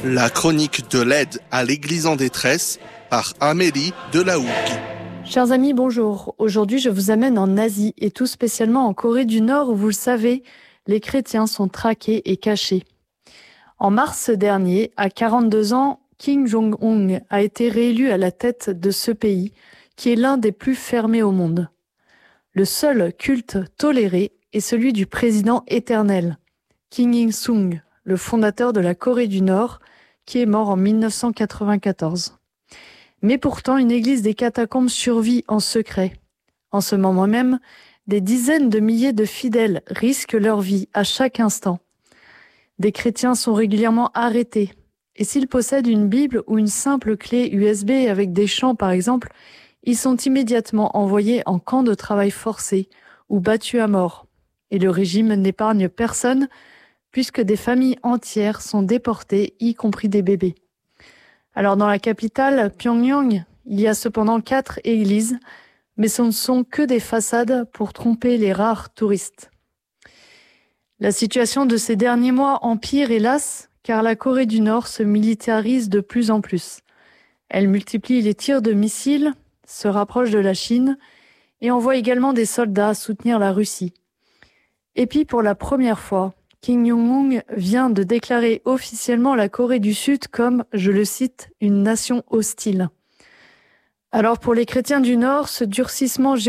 La chronique de l'aide à l'Église en détresse par Amélie Delahougue. Chers amis, bonjour. Aujourd'hui, je vous amène en Asie et tout spécialement en Corée du Nord où, vous le savez, les chrétiens sont traqués et cachés. En mars dernier, à 42 ans, Kim Jong-un a été réélu à la tête de ce pays, qui est l'un des plus fermés au monde. Le seul culte toléré est celui du président éternel, Kim Il-sung, le fondateur de la Corée du Nord, qui est mort en 1994. Mais pourtant, une église des catacombes survit en secret. En ce moment même, des dizaines de milliers de fidèles risquent leur vie à chaque instant. Des chrétiens sont régulièrement arrêtés. Et s'ils possèdent une Bible ou une simple clé USB avec des chants par exemple, ils sont immédiatement envoyés en camp de travail forcé ou battus à mort. Et le régime n'épargne personne puisque des familles entières sont déportées, y compris des bébés. Alors dans la capitale, Pyongyang, il y a cependant 4 églises, mais ce ne sont que des façades pour tromper les rares touristes. La situation de ces derniers mois empire, hélas, car la Corée du Nord se militarise de plus en plus. Elle multiplie les tirs de missiles, se rapproche de la Chine et envoie également des soldats soutenir la Russie. Et puis pour la première fois, Kim Jong-un vient de déclarer officiellement la Corée du Sud comme, je le cite, une nation hostile. Alors pour les chrétiens du Nord, ce durcissement